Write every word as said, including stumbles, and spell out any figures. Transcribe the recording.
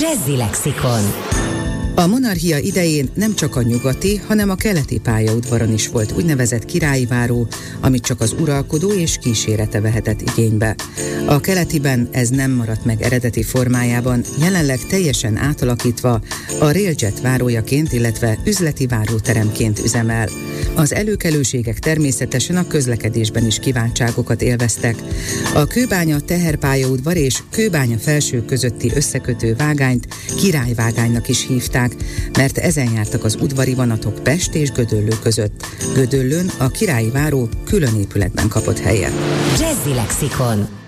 Jazzy Lexikon. A monarchia idején nem csak a nyugati, hanem a keleti pályaudvaron is volt úgynevezett királyi váró, amit csak az uralkodó és kísérete vehetett igénybe. A keletiben ez nem maradt meg eredeti formájában, jelenleg teljesen átalakítva a Railjet várójaként, illetve üzleti váróteremként üzemel. Az előkelőségek természetesen a közlekedésben is kiváltságokat élveztek. A Kőbánya teherpályaudvar és Kőbánya felső közötti összekötő vágányt királyvágánynak is hívták, mert ezen jártak az udvari vonatok Pest és Gödöllő között. Gödöllőn a királyi váró külön épületben kapott helyet. Jazzy Lexikon.